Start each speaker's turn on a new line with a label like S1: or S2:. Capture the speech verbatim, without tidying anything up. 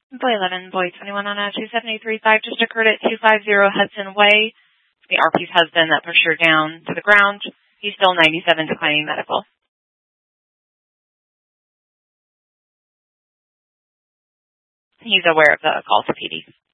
S1: Boy eleven, boy twenty-one on a two seven eight three five just occurred at two five zero Hudson Way. The R P's husband that pushed her down to the ground. He's still ninety-seven, declining medical. He's aware of the call to P D.